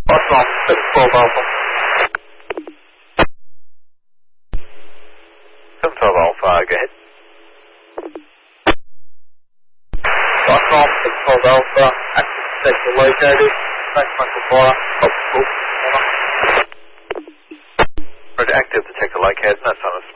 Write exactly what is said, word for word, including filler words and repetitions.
Osmond, six twelve Alpha. seven twelve Alpha, go ahead. Osmond, six twelve Alpha, active detector located, back frontal fire, optical, over. Roger, active detector located, no sign of